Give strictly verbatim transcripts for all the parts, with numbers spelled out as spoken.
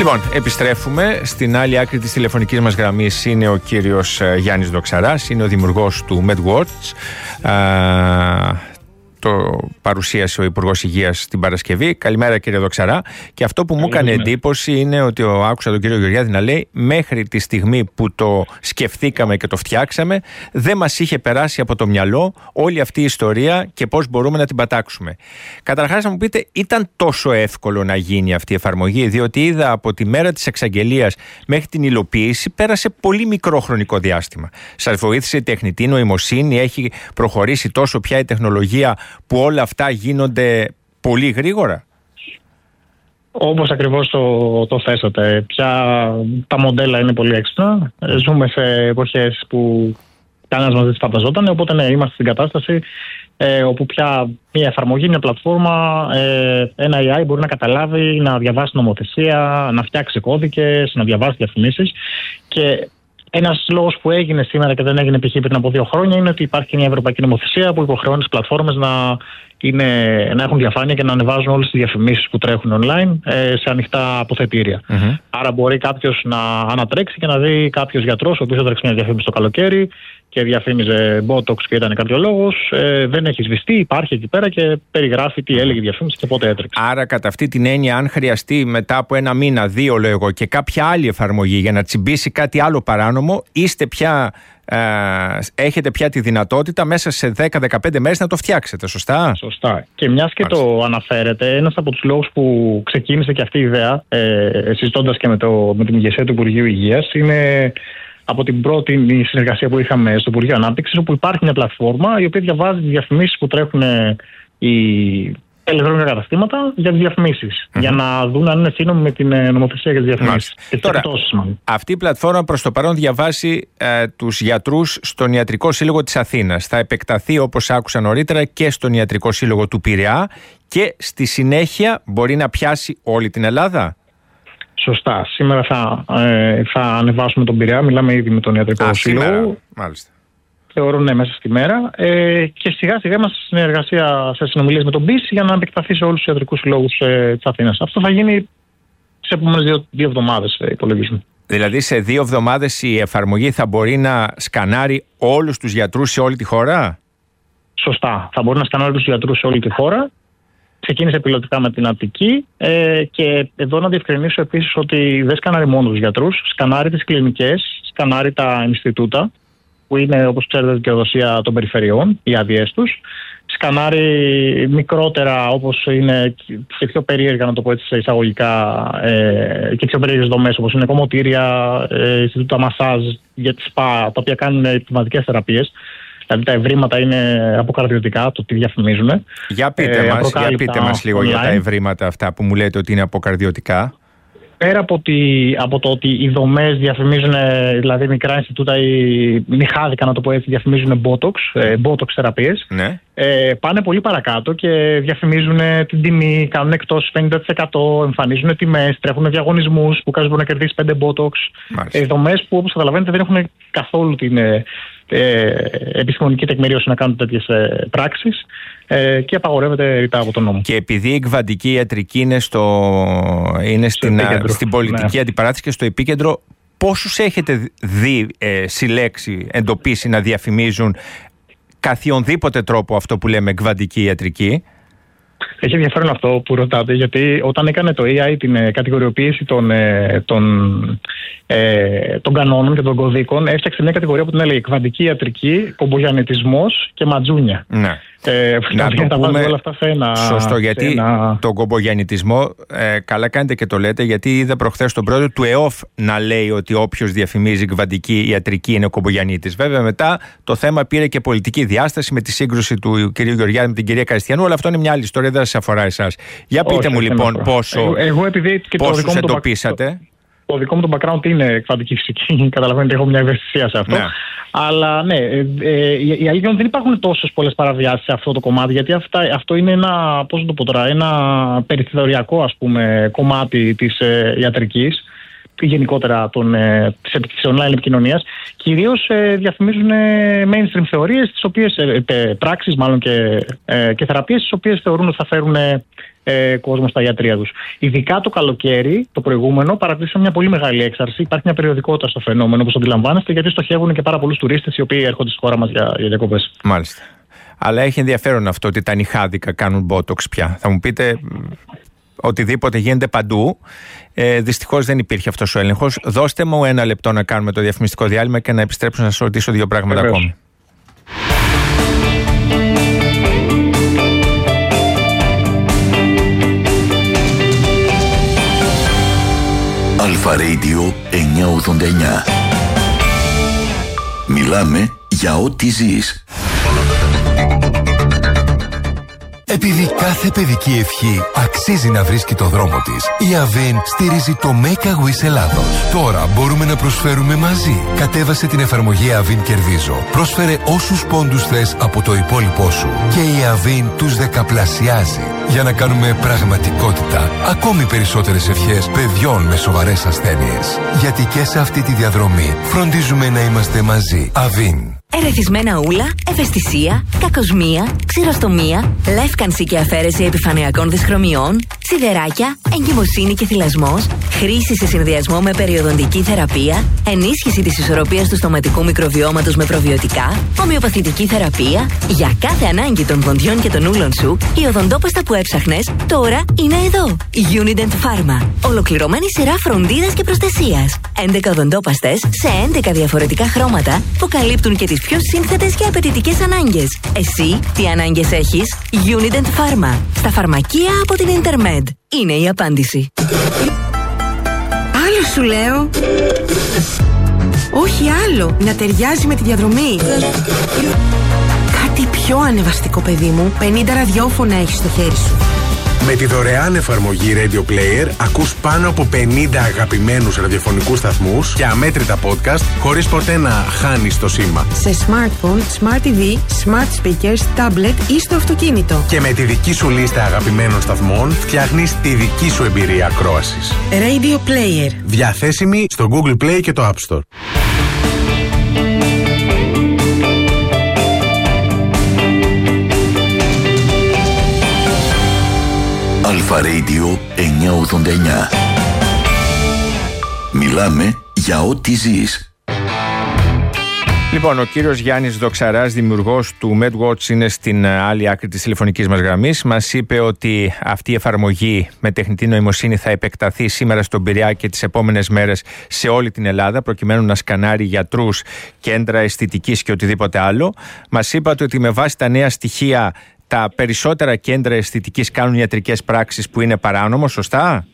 Λοιπόν, επιστρέφουμε. Στην άλλη άκρη της τηλεφωνικής μας γραμμής είναι ο κύριος Γιάννης Δοξαράς, είναι ο δημιουργός του MedWatch. Το παρουσίασε ο Υπουργός Υγείας την Παρασκευή. Καλημέρα, κύριε Δοξαρά. Και αυτό που μου έκανε εντύπωση είναι ότι ο, άκουσα τον κύριο Γεωργιάδη να λέει μέχρι τη στιγμή που το σκεφτήκαμε και το φτιάξαμε, δεν μας είχε περάσει από το μυαλό όλη αυτή η ιστορία και πώς μπορούμε να την πατάξουμε. Καταρχάς, να μου πείτε, ήταν τόσο εύκολο να γίνει αυτή η εφαρμογή? Διότι είδα από τη μέρα της εξαγγελίας μέχρι την υλοποίηση πέρασε πολύ μικρό χρονικό διάστημα. Σας βοήθησε η τεχνητή νοημοσύνη? Έχει προχωρήσει τόσο πια η τεχνολογία που όλα αυτά γίνονται πολύ γρήγορα? Όπως ακριβώς το, το θέσατε, πια τα μοντέλα είναι πολύ έξυπνα. Ζούμε σε εποχές που κανένας μας δεν τις φανταζόταν, οπότε ναι, είμαστε στην κατάσταση ε, όπου πια μια εφαρμογή, μια πλατφόρμα, ε, ένα έι άι μπορεί να καταλάβει, να διαβάσει νομοθεσία, να φτιάξει κώδικες, να διαβάσει διαφημίσεις. Και ένας λόγος που έγινε σήμερα και δεν έγινε π.χ. πριν από δύο χρόνια είναι ότι υπάρχει μια ευρωπαϊκή νομοθεσία που υποχρεώνει τις πλατφόρμες να, είναι, να έχουν διαφάνεια και να ανεβάζουν όλες τις διαφημίσεις που τρέχουν online ε, σε ανοιχτά αποθετήρια. Mm-hmm. Άρα μπορεί κάποιος να ανατρέξει και να δει κάποιος γιατρός ο οποίος έτρεξε μια διαφήμιση το καλοκαίρι και διαφήμιζε Botox και ήταν κάποιο λόγος, ε, δεν έχει σβηστεί, υπάρχει εκεί πέρα και περιγράφει τι έλεγε η διαφήμιση και πότε έτρεξε. Άρα, κατά αυτή την έννοια, αν χρειαστεί μετά από ένα μήνα, δύο λέω εγώ, και κάποια άλλη εφαρμογή για να τσιμπήσει κάτι άλλο παράνομο, είστε πια, ε, έχετε πια τη δυνατότητα μέσα σε δέκα με δεκαπέντε μέρες να το φτιάξετε, σωστά? Σωστά. Και μιας και Μάλιστα. το αναφέρετε, ένας από τους λόγους που ξεκίνησε και αυτή η ιδέα, ε, συζητώντας και με, το, με την ηγεσία του Υπουργείου Υγείας, είναι από την πρώτη συνεργασία που είχαμε στο Υπουργείο Ανάπτυξης, όπου υπάρχει μια πλατφόρμα η οποία διαβάζει τις διαφημίσεις που τρέχουν οι ηλεκτρονικά καταστήματα για τις διαφημίσεις. Mm-hmm. Για να δουν αν είναι σύνομοι με την νομοθεσία για τις διαφημίσεις. Τώρα, αυτή η πλατφόρμα προς το παρόν διαβάζει ε, τους γιατρούς στον Ιατρικό Σύλλογο της Αθήνας. Θα επεκταθεί, όπως άκουσα νωρίτερα, και στον Ιατρικό Σύλλογο του Πειραιά και στη συνέχεια μπορεί να πιάσει όλη την Ελλάδα. Σωστά. Σήμερα θα, ε, θα ανεβάσουμε τον Πειραιά. Μιλάμε ήδη με τον Ιατρικό Α, Σύλλογο. Σήμερα. Μάλιστα. Θεωρώ ναι, μέσα στη μέρα. Ε, και σιγά σιγά είμαστε σε συνεργασία, σε συνομιλίες με τον μπι ι σι για να επεκταθεί σε όλους τους ιατρικούς συλλόγους ε, της Αθήνας. Αυτό θα γίνει σε επόμενες δύο, δύο εβδομάδες, ε, υπολογίζουμε. Δηλαδή σε δύο εβδομάδες η εφαρμογή θα μπορεί να σκανάρει όλους τους γιατρούς σε όλη τη χώρα? Σωστά. Θα μπορεί να σκανάρει όλους τους γιατρούς σε όλη τη χώρα. Ξεκίνησε πιλωτικά με την Αττική ε, και εδώ να διευκρινίσω επίσης ότι δεν σκανάρει μόνο τους γιατρούς, σκανάρει τις κλινικές, σκανάρει τα Ινστιτούτα, που είναι, όπως ξέρετε, δικαιοδοσία των περιφερειών, οι άδειές τους. Σκανάρει μικρότερα, όπως είναι και πιο περίεργα, να το πω έτσι σε εισαγωγικά, ε, και πιο περίεργες δομές, όπως είναι κομμωτήρια, ε, Ινστιτούτα μασάζ για τις ΣΠΑ, τα οποία κάνουν πνευματικές θεραπείες. Δηλαδή τα ευρήματα είναι αποκαρδιωτικά, το τι διαφημίζουν. Για πείτε, ε, μας, για πείτε μας λίγο online για τα ευρήματα αυτά που μου λέτε ότι είναι αποκαρδιωτικά. Πέρα από, τη, από το ότι οι δομές διαφημίζουν, δηλαδή μικρά Ινστιτούτα ή νυχάδικα, να το πω έτσι, διαφημίζουν Botox, ε, Botox θεραπείες, ναι. ε, πάνε πολύ παρακάτω και διαφημίζουν την τιμή, κάνουν εκτός πενήντα τοις εκατό, εμφανίζουν τιμές, τρέχουν διαγωνισμούς που κάποιος μπορεί να κερδίσει πέντε Botox. Ε, δομές που, όπως καταλαβαίνετε, δεν έχουν καθόλου την ε, ε, επιστημονική τεκμηρίωση να κάνουν τέτοιες ε, πράξεις ε, και απαγορεύεται ρητά από τον νόμο. Και επειδή η εκβαντική ιατρική είναι, στο, είναι στην, στην πολιτική, ναι, αντιπαράθεση και στο επίκεντρο, πόσους έχετε δει, ε, συλλέξει, εντοπίσει να διαφημίζουν καθιονδήποτε τρόπο αυτό που λέμε εκβαντική ιατρική? Έχει ενδιαφέρον αυτό που ρωτάτε, γιατί όταν έκανε το έι άι την ε, κατηγοριοποίηση των, ε, των, ε, των κανόνων και των κωδίκων, έφτιαξε μια κατηγορία που την έλεγε εκβαντική ιατρική, κομπογιανετισμός και ματζούνια. Ναι. Ε, να το τα πούμε όλα αυτά σε ένα, σωστό, γιατί ένα... τον κομπογιαννητισμό, ε, καλά κάνετε και το λέτε, γιατί είδα προχθές τον πρόεδρο του ΕΟΦ να λέει ότι όποιος διαφημίζει κβαντική ιατρική είναι κομπογιαννίτης. Βέβαια μετά το θέμα πήρε και πολιτική διάσταση με τη σύγκρουση του κ. Γεωργιάδη με την κυρία Καριστιανού, αλλά αυτό είναι μια άλλη ιστορία, δεν σας αφορά εσάς. Για πείτε Όχι, μου λοιπόν πόσο, εγώ, εγώ πόσους εντοπίσατε. Το δικό μου το background είναι εκβαντική φυσική, καταλαβαίνετε, έχω μια ευαισθησία σε αυτό. Ναι. Αλλά ναι, ε, ε, η, η αλήθεια δεν υπάρχουν τόσες πολλές παραβιάσεις σε αυτό το κομμάτι, γιατί αυτά, αυτό είναι ένα, πώς να το πω τώρα, ένα περιθωριακό, ας πούμε, κομμάτι της ε, ιατρικής ή γενικότερα των, ε, της, της online επικοινωνίας. Κυρίως ε, διαφημίζουν ε, mainstream θεωρίες, τις οποίες, ε, ε, πράξεις μάλλον και, ε, και θεραπείες, τις οποίες θεωρούν ότι θα φέρουν ε, κόσμο στα ιατρεία τους. Ειδικά το καλοκαίρι, το προηγούμενο, παρατηρήσαμε μια πολύ μεγάλη έξαρση. Υπάρχει μια περιοδικότητα στο φαινόμενο, όπως αντιλαμβάνεστε, γιατί στοχεύουν και πάρα πολλούς τουρίστες οι οποίοι έρχονται στη χώρα μας για, για διακοπές. Μάλιστα. Αλλά έχει ενδιαφέρον αυτό ότι τα νιχάδικα κάνουν μπότοξ πια. Θα μου πείτε, οτιδήποτε γίνεται παντού. Ε, δυστυχώς δεν υπήρχε αυτός ο έλεγχος. Δώστε μου ένα λεπτό να κάνουμε το διαφημιστικό διάλειμμα και να επιστρέψω να σας ρωτήσω δύο πράγματα Βεβαίως. ακόμη. Αλφα Radio εννιακόσια ογδόντα εννιά. Μιλάμε για ό,τι ζεις. Επειδή κάθε παιδική ευχή αξίζει να βρίσκει το δρόμο της, η Avin στηρίζει το Make a Wish Ελλάδος. Τώρα μπορούμε να προσφέρουμε μαζί. Κατέβασε την εφαρμογή Avin Κερδίζω. Πρόσφερε όσους πόντους θες από το υπόλοιπό σου και η Avin τους δεκαπλασιάζει για να κάνουμε πραγματικότητα ακόμη περισσότερες ευχές παιδιών με σοβαρές ασθένειες. Γιατί και σε αυτή τη διαδρομή φροντίζουμε να είμαστε μαζί. Avin. Ερεθισμένα ούλα, ευαισθησία, κακοσμία, ξηροστομία, λεύκανση και αφαίρεση επιφανειακών δυσχρωμιών, σιδεράκια, εγκυμοσύνη και θυλασμός, χρήση σε συνδυασμό με περιοδοντική θεραπεία, ενίσχυση της ισορροπίας του στοματικού μικροβιώματος με προβιωτικά, ομοιοπαθητική θεραπεία. Για κάθε ανάγκη των δοντιών και των ούλων σου, η οδοντόπαστα που έψαχνες τώρα είναι εδώ. Unident Pharma. Ολοκληρωμένη σειρά φροντίδας και προστασίας. έντεκα οδοντόπαστες σε έντεκα διαφορετικά χρώματα που καλύπτουν και τις πιο σύνθετες και απαιτητικές ανάγκες. Εσύ τι ανάγκες έχεις? Unident Pharma. Στα φαρμακεία από την Intermed. Είναι η απάντηση. Άλλο σου λέω. Όχι άλλο. Να ταιριάζει με τη διαδρομή. Κάτι πιο ανεβαστικό, παιδί μου. πενήντα ραδιόφωνα έχεις στο χέρι σου. Με τη δωρεάν εφαρμογή Radio Player ακούς πάνω από πενήντα αγαπημένους ραδιοφωνικούς σταθμούς και αμέτρητα podcast χωρίς ποτέ να χάνεις το σήμα. Σε smartphone, smart τι βι, smart speakers, tablet ή στο αυτοκίνητο. Και με τη δική σου λίστα αγαπημένων σταθμών φτιάχνεις τη δική σου εμπειρία ακρόασης. Radio Player. Διαθέσιμη στο Google Play και το App Store. Αλφα Radio εννιακόσια ογδόντα εννιά. Μιλάμε για ό,τι ζεις. Λοιπόν, ο κύριος Γιάννης Δοξαράς, δημιουργός του MedWatch, είναι στην άλλη άκρη της τηλεφωνικής μας γραμμής. Μας είπε ότι αυτή η εφαρμογή με τεχνητή νοημοσύνη θα επεκταθεί σήμερα στον Πειραιά και τις επόμενες μέρες σε όλη την Ελλάδα, προκειμένου να σκανάρει γιατρούς, κέντρα αισθητικής και οτιδήποτε άλλο. Μας είπατε ότι με βάση τα νέα στοιχεία τα περισσότερα κέντρα αισθητικής κάνουν ιατρικές πράξεις που είναι παράνομο, σωστά?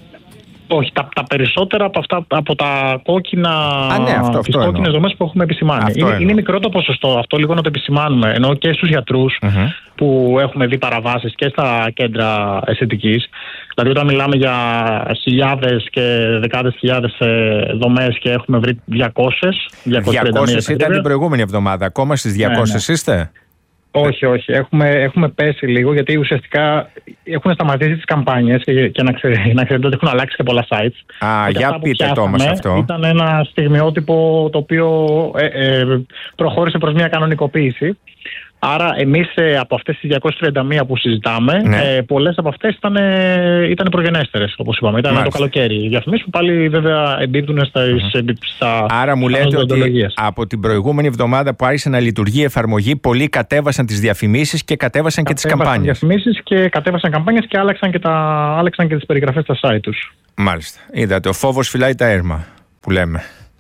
Όχι, τα, τα περισσότερα από, αυτά, από τα κόκκινα, Α, ναι, αυτό, τις αυτό κόκκινες δομές που έχουμε επισημάνει. Είναι, είναι μικρό το ποσοστό, αυτό λίγο να το επισημάνουμε. Ενώ και στους γιατρούς uh-huh. που έχουμε δει παραβάσεις και στα κέντρα αισθητικής. Δηλαδή όταν μιλάμε για χιλιάδες και δεκάδες χιλιάδες δομές και έχουμε βρει διακόσιες. διακόσιες ήταν την προηγούμενη εβδομάδα. Ακόμα στις διακόσιες ναι, ναι. είστε? Όχι, όχι. Έχουμε, έχουμε πέσει λίγο γιατί ουσιαστικά έχουν σταματήσει τις καμπάνιες και, και να, ξε, να ξέρετε ότι έχουν αλλάξει και πολλά sites. Α, Οπότε για πείτε το όμως αυτό. Ήταν ένα στιγμιότυπο το οποίο ε, ε, προχώρησε προς μια κανονικοποίηση. Άρα εμείς ε, από αυτές τις διακόσιες τριάντα μία που συζητάμε, ναι. ε, πολλές από αυτές ήταν, ε, ήταν προγενέστερες, όπως είπαμε. Ήταν Μάλιστα. το καλοκαίρι. Οι διαφημίσεις που πάλι βέβαια εμπίπτουν στα, mm-hmm. στα Άρα μου λέτε ότι από την προηγούμενη εβδομάδα που άρχισε να λειτουργεί η εφαρμογή, πολλοί κατέβασαν τις διαφημίσεις και κατέβασαν και τις καμπάνιες. Διαφημίσεις και κατέβασαν καμπάνιες και άλλαξαν και, τα, άλλαξαν και τις περιγραφές στα site τους. Μάλιστα. Είδατε, ο φόβος φυλάει τα έρμα που λέμε.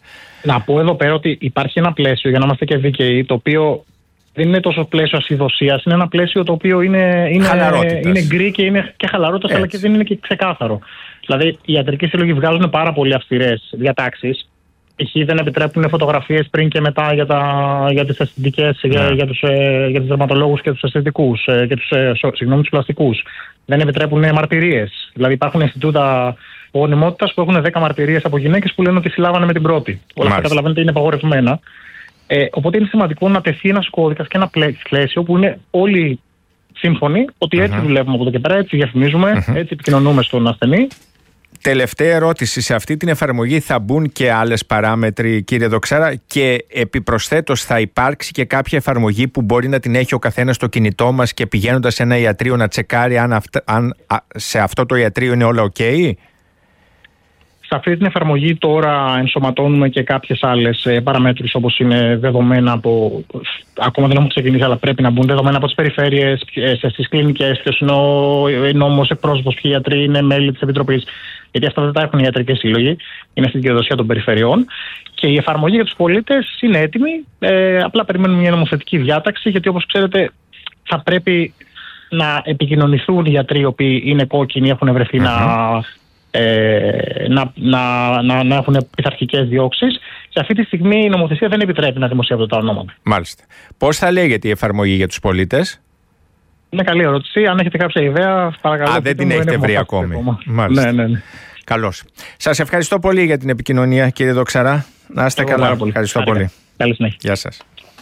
Να πω εδώ πέρα ότι υπάρχει ένα πλαίσιο, για να είμαστε και δίκαιοι, το οποίο δεν είναι τόσο πλαίσιο ασυδοσίας, είναι ένα πλαίσιο το οποίο είναι, είναι, είναι γκρι και είναι και χαλαρότητας, αλλά και δεν είναι και ξεκάθαρο. Δηλαδή, οι ιατρικοί σύλλογοι βγάζουν πάρα πολύ αυστηρές διατάξεις. Π.χ. δεν επιτρέπουν φωτογραφίες πριν και μετά για, τα, για τις αισθητικές, yeah. για, για τους, για τους δερματολόγους και τους αισθητικούς, και τους, συγγνώμη, τους πλαστικούς. Δεν επιτρέπουν μαρτυρίες. Δηλαδή, υπάρχουν Ινστιτούτα γονιμότητας που έχουν δέκα μαρτυρίες από γυναίκες που λένε ότι συλλάβανε με την πρώτη. Όλα αυτά, καταλαβαίνετε, είναι απαγορευμένα. Ε, οπότε είναι σημαντικό να τεθεί ένας κώδικας και ένα πλαίσιο που είναι όλοι σύμφωνοι ότι έτσι uh-huh. δουλεύουμε από εδώ και πέρα, έτσι διαφημίζουμε, uh-huh. έτσι επικοινωνούμε στον ασθενή. Τελευταία ερώτηση. Σε αυτή την εφαρμογή θα μπουν και άλλες παράμετροι, κύριε Δοξάρα, και επιπροσθέτως θα υπάρξει και κάποια εφαρμογή που μπορεί να την έχει ο καθένας στο κινητό μας και πηγαίνοντας σε ένα ιατρείο να τσεκάρει αν, αυτα, αν σε αυτό το ιατρείο είναι όλα οκ? Okay? Σε αυτή την εφαρμογή τώρα ενσωματώνουμε και κάποιες άλλες παραμέτρους, όπως είναι δεδομένα από, ακόμα δεν έχουν ξεκινήσει, αλλά πρέπει να μπουν δεδομένα από τις περιφέρειες, στις κλινικές, ποιος είναι ο νόμος εκπρόσωπος, ποιοι γιατροί είναι μέλη της Επιτροπής. Γιατί αυτά δεν τα έχουν οι ιατρικές σύλλογοι, είναι στην δικαιοδοσία των περιφερειών. Και η εφαρμογή για τους πολίτες είναι έτοιμη. Ε, απλά περιμένουμε μια νομοθετική διάταξη, γιατί όπως ξέρετε θα πρέπει να επικοινωνηθούν οι γιατροί οι οποίοι είναι κόκκινοι, έχουν βρεθεί mm-hmm. να. Ε, να, να, να, να έχουν πειθαρχικές διώξεις. Σε αυτή τη στιγμή η νομοθεσία δεν επιτρέπει να δημοσιεύονται τα ονόματα. Μάλιστα. Πώς θα λέγεται η εφαρμογή για τους πολίτες? Είναι καλή ερώτηση. Αν έχετε κάποια ιδέα, παρακαλώ. Α, δεν την έχετε βρει ακόμη. Μάλιστα. Ναι, ναι, ναι. Καλώς. Σας ευχαριστώ πολύ για την επικοινωνία, κύριε Δοξαρά. Να είστε καλά. Πολύ. Ευχαριστώ Άρικα. πολύ. Καλή συνέχεια. Γεια σας.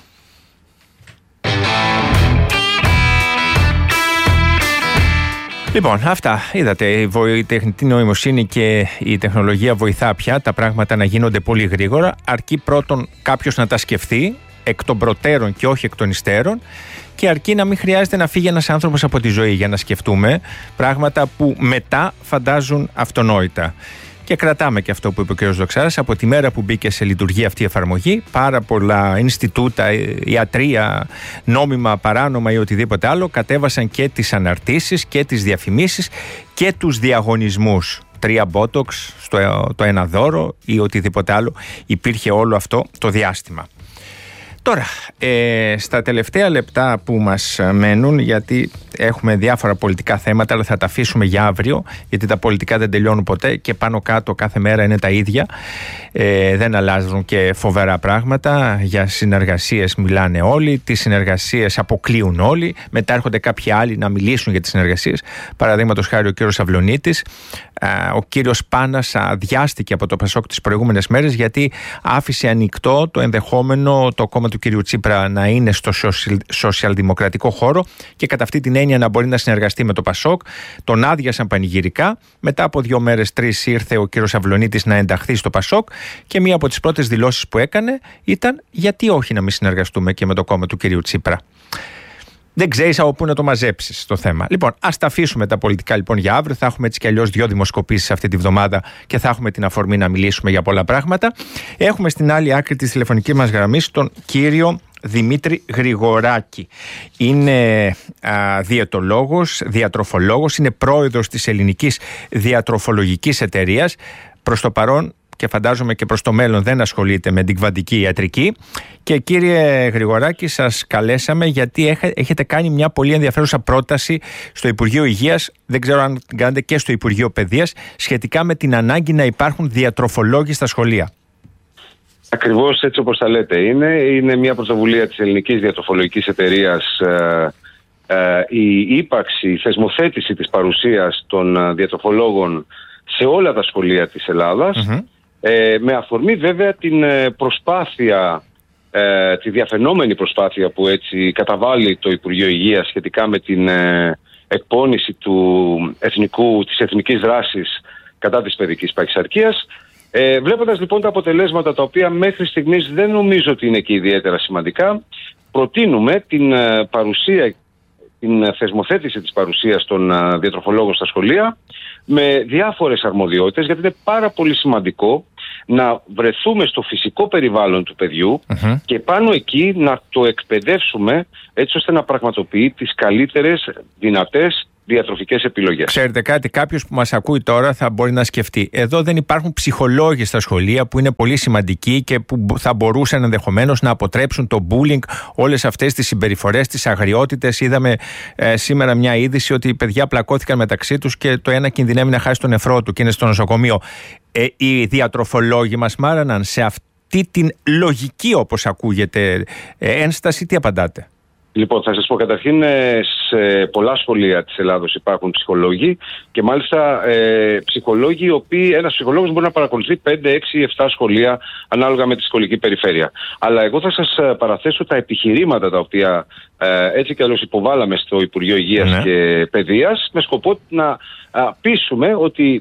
Λοιπόν, αυτά είδατε. Η τεχνητή νοημοσύνη και η τεχνολογία βοηθά πια τα πράγματα να γίνονται πολύ γρήγορα, αρκεί πρώτον κάποιος να τα σκεφτεί εκ των προτέρων και όχι εκ των υστέρων, και αρκεί να μην χρειάζεται να φύγει ένας άνθρωπος από τη ζωή για να σκεφτούμε πράγματα που μετά φαντάζουν αυτονόητα. Και κρατάμε και αυτό που είπε ο κ. Δοξάρας, από τη μέρα που μπήκε σε λειτουργία αυτή η εφαρμογή, πάρα πολλά Ινστιτούτα, ιατρία, νόμιμα, παράνομα ή οτιδήποτε άλλο, κατέβασαν και τις αναρτήσεις και τις διαφημίσεις και τους διαγωνισμούς. Τρία μπότοξ, στο, το ένα δώρο ή οτιδήποτε άλλο. Υπήρχε όλο αυτό το διάστημα. Τώρα, ε, στα τελευταία λεπτά που μας μένουν, γιατί έχουμε διάφορα πολιτικά θέματα, αλλά θα τα αφήσουμε για αύριο, γιατί τα πολιτικά δεν τελειώνουν ποτέ και πάνω κάτω κάθε μέρα είναι τα ίδια, ε, δεν αλλάζουν και φοβερά πράγματα. Για συνεργασίες μιλάνε όλοι, τις συνεργασίες αποκλείουν όλοι, μετά έρχονται κάποιοι άλλοι να μιλήσουν για τις συνεργασίες. Παραδείγματος χάρη ο κύριος Αυλωνίτης, ο κύριος Πάνας αδειάστηκε από το Πασόκ τις προηγούμενες μέρες, γιατί άφησε ανοιχτό το ενδεχόμενο το κόμμα του κυρίου Τσίπρα να είναι στο σοσιαλδημοκρατικό χώρο και κατά αυτή την έννοια να μπορεί να συνεργαστεί με το Πασόκ. Τον άδειασαν πανηγυρικά. Μετά από δύο μέρες, τρεις, ήρθε ο κύριος Αυλωνίτης να ενταχθεί στο Πασόκ και μία από τις πρώτες δηλώσεις που έκανε ήταν γιατί όχι να μην συνεργαστούμε και με το κόμμα του κυρίου Τσίπρα. Δεν ξέρεις από πού να το μαζέψεις το θέμα. Λοιπόν, ας τα αφήσουμε τα πολιτικά λοιπόν για αύριο. Θα έχουμε έτσι κι αλλιώς δύο δημοσκοπήσεις αυτή τη βδομάδα και θα έχουμε την αφορμή να μιλήσουμε για πολλά πράγματα. Έχουμε στην άλλη άκρη της τηλεφωνικής μας γραμμής τον κύριο Δημήτρη Γρηγοράκη. Είναι α, διαιτολόγος, διατροφολόγος, είναι πρόεδρος της Ελληνικής Διατροφολογικής Εταιρείας. Προς το παρόν και φαντάζομαι και προς το μέλλον δεν ασχολείται με την κβαντική ιατρική. Και κύριε Γρηγοράκη, σας καλέσαμε γιατί έχετε κάνει μια πολύ ενδιαφέρουσα πρόταση στο Υπουργείο Υγείας, δεν ξέρω αν την κάνετε και στο Υπουργείο Παιδείας, σχετικά με την ανάγκη να υπάρχουν διατροφολόγοι στα σχολεία. Ακριβώς έτσι όπως τα λέτε είναι. Είναι μια πρωτοβουλία της Ελληνικής Διατροφολογικής Εταιρείας, ε, ε, η ύπαρξη, η θεσμοθέτηση της παρουσίας των διατροφολόγων σε όλα τα σχολεία της Ελλάδας, mm-hmm. ε, με αφορμή βέβαια την προσπάθεια, ε, τη διαφαινόμενη προσπάθεια που έτσι καταβάλει το Υπουργείο Υγείας σχετικά με την ε, εκπόνηση του εθνικού, της εθνικής δράσης κατά της παιδικής παχυσαρκίας. Ε, βλέποντας λοιπόν τα αποτελέσματα, τα οποία μέχρι στιγμής δεν νομίζω ότι είναι και ιδιαίτερα σημαντικά, προτείνουμε την ε, παρουσία, την θεσμοθέτηση της παρουσίας των ε, διατροφολόγων στα σχολεία με διάφορες αρμοδιότητες, γιατί είναι πάρα πολύ σημαντικό να βρεθούμε στο φυσικό περιβάλλον του παιδιού uh-huh. και πάνω εκεί να το εκπαιδεύσουμε έτσι ώστε να πραγματοποιεί τις καλύτερες δυνατές διατροφικές επιλογές. Ξέρετε κάτι, κάποιος που μας ακούει τώρα θα μπορεί να σκεφτεί, εδώ δεν υπάρχουν ψυχολόγοι στα σχολεία που είναι πολύ σημαντικοί και που θα μπορούσαν ενδεχομένως να αποτρέψουν το bullying, όλες αυτές τις συμπεριφορές, τις αγριότητες. Είδαμε ε, σήμερα μια είδηση ότι οι παιδιά πλακώθηκαν μεταξύ τους και το ένα κινδυνεύει να χάσει τον νεφρό του και είναι στο νοσοκομείο. Ε, οι διατροφολόγοι μας μάραναν σε αυτή την λογική, όπως ακούγεται, ε, ένσταση. Τι απαντάτε? Λοιπόν, θα σας πω καταρχήν, σε πολλά σχολεία της Ελλάδος υπάρχουν ψυχολόγοι και μάλιστα ε, ψυχολόγοι, οι οποίοι ένας ψυχολόγος μπορεί να παρακολουθεί πέντε, έξι, επτά σχολεία ανάλογα με τη σχολική περιφέρεια. Αλλά εγώ θα σας παραθέσω τα επιχειρήματα τα οποία ε, έτσι κι αλλιώς υποβάλαμε στο Υπουργείο Υγείας ναι. και Παιδείας, με σκοπό να α, πείσουμε ότι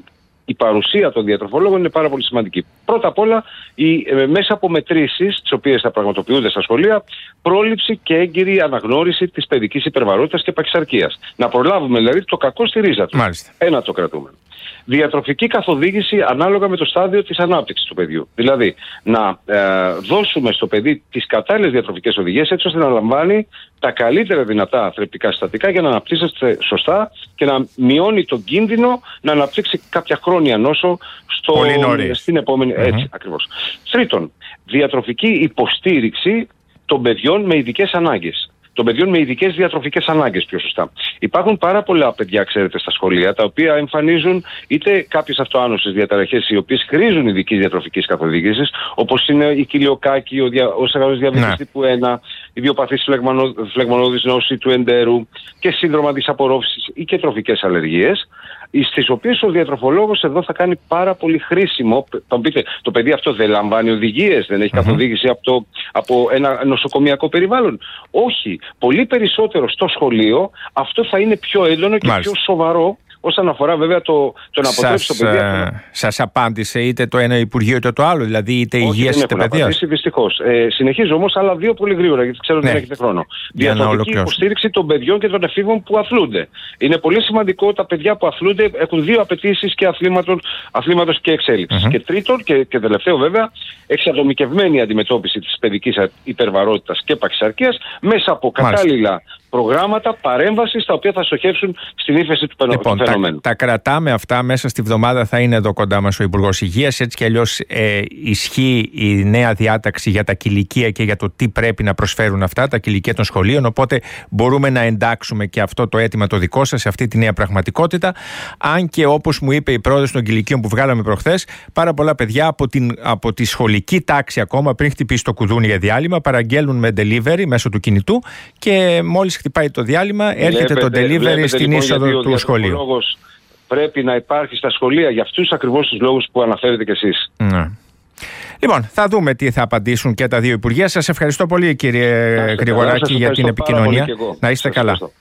η παρουσία των διατροφολόγων είναι πάρα πολύ σημαντική. Πρώτα απ' όλα, η, ε, μέσα από μετρήσεις, τις οποίες θα πραγματοποιούνται στα σχολεία, πρόληψη και έγκυρη αναγνώριση της παιδικής υπερβαρότητας και παχυσαρκίας. Να προλάβουμε δηλαδή το κακό στη ρίζα του. Μάλιστα. Ένα το κρατούμενο. Διατροφική καθοδήγηση ανάλογα με το στάδιο της ανάπτυξης του παιδιού. Δηλαδή, να ε, δώσουμε στο παιδί τις κατάλληλες διατροφικές οδηγίες, έτσι ώστε να λαμβάνει τα καλύτερα δυνατά θρεπτικά συστατικά για να αναπτύσσεται σωστά και να μειώνει τον κίνδυνο να αναπτύξει κάποια χρόνια νόσο στο, στην επόμενη. Mm-hmm. Έτσι ακριβώς. Τρίτον, διατροφική υποστήριξη των παιδιών με ειδικές ανάγκες. Των παιδιών με ειδικές διατροφικές ανάγκες, πιο σωστά. Υπάρχουν πάρα πολλά παιδιά, ξέρετε, στα σχολεία, τα οποία εμφανίζουν είτε κάποιες αυτοάνωσες διαταραχές, οι οποίες χρήζουν ειδικής διατροφικής καθοδήγησης, όπως είναι η κοιλιοκάκη, ο, δια, ο σαγαρός διαβήτης ναι. τύπου ένα, η ιδιοπαθής φλεγμονο, φλεγμονώδης νόση του εντέρου και σύνδρομα της απορρόφησης ή και τροφικές αλλεργίες, στις οποίες ο διατροφολόγος εδώ θα κάνει πάρα πολύ χρήσιμο. Θα μου πείτε, το παιδί αυτό δεν λαμβάνει οδηγίες, δεν έχει mm-hmm. καθοδήγηση από, το, από ένα νοσοκομιακό περιβάλλον. Όχι. Πολύ περισσότερο στο σχολείο αυτό θα είναι πιο έντονο και Μάλιστα. πιο σοβαρό όσον αφορά βέβαια το, το να αποτρέψει το παιδί. Ε, σας απάντησε είτε το ένα Υπουργείο είτε το άλλο, δηλαδή είτε υγείας είτε παιδείας? Όχι, δυστυχώς. Ε, συνεχίζω όμως άλλα δύο πολύ γρήγορα, γιατί ξέρω ότι ναι. δεν έχετε χρόνο. Διατροφική υποστήριξη των παιδιών και των εφήβων που αθλούνται. Είναι πολύ σημαντικό τα παιδιά που αθλούνται έχουν δύο απαιτήσεις και αθλήματος και εξέλιξης. Mm-hmm. Και τρίτον και, και τελευταίο βέβαια, εξατομικευμένη αντιμετώπιση της παιδικής υπερβαρότητας και παχυσαρκίας μέσα από κατάλληλα προγράμματα παρέμβασης τα οποία θα στοχεύσουν στην ύφεση του λοιπόν, φαινομένου. Τα, τα κρατάμε αυτά. Μέσα στη βδομάδα θα είναι εδώ κοντά μας ο Υπουργός Υγείας. Έτσι κι αλλιώς ε, ισχύει η νέα διάταξη για τα κηλικεία και για το τι πρέπει να προσφέρουν αυτά, τα κηλικεία των σχολείων. Οπότε μπορούμε να εντάξουμε και αυτό το αίτημα το δικό σας σε αυτή τη νέα πραγματικότητα. Αν και όπως μου είπε η πρόεδρος των κηλικείων που βγάλαμε προχθές, πάρα πολλά παιδιά από, την, από τη σχολική τάξη ακόμα πριν χτυπήσει το κουδούνι για διάλειμμα παραγγέλνουν με delivery μέσω του κινητού και μόλις χτυπάει το διάλειμμα, έρχεται βλέπετε, το delivery βλέπετε, στην λοιπόν, είσοδο του σχολείου. Πρέπει να υπάρχει στα σχολεία για αυτούς ακριβώς τους λόγους που αναφέρετε κι εσείς. Ναι. Λοιπόν, θα δούμε τι θα απαντήσουν και τα δύο Υπουργεία. Σας ευχαριστώ πολύ, κύριε Γρηγοράκη, για την επικοινωνία. Να είστε σας καλά. Ευχαριστώ.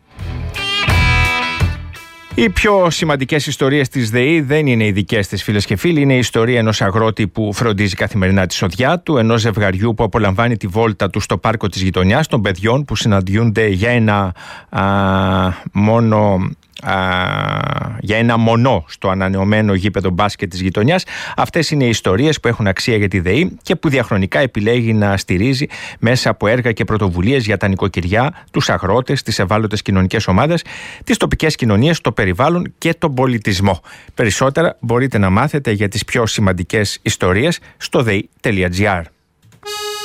Οι πιο σημαντικές ιστορίες της ΔΕΗ δεν είναι οι δικές της, φίλες και φίλοι. Είναι η ιστορία ενός αγρότη που φροντίζει καθημερινά τη σοδιά του, ενός ζευγαριού που απολαμβάνει τη βόλτα του στο πάρκο της γειτονιάς, των παιδιών που συναντιούνται για ένα α, μόνο. Α, για ένα μονό στο ανανεωμένο γήπεδο μπάσκετ της γειτονιάς. Αυτές είναι οι ιστορίες που έχουν αξία για τη ΔΕΗ και που διαχρονικά επιλέγει να στηρίζει μέσα από έργα και πρωτοβουλίες για τα νοικοκυριά, τους αγρότες, τις ευάλωτες κοινωνικές ομάδες, τις τοπικές κοινωνίες, το περιβάλλον και τον πολιτισμό. Περισσότερα μπορείτε να μάθετε για τις πιο σημαντικές ιστορίες στο δei τελεία gr.